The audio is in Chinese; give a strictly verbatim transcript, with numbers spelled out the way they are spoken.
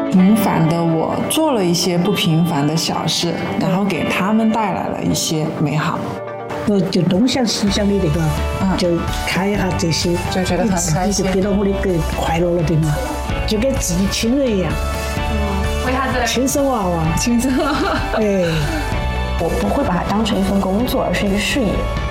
平凡的我做了一些不平凡的小事，然后给他们带来了一些美好。 我就东想西想的那个，嗯、就看一下这些， 就觉得很开心， 就给到我的个快乐了，对吗？就跟自己亲人一样。 嗯，为啥子？ 亲生娃娃， 亲生。 哎， 我不会把它当成一份工作，而是一个事业。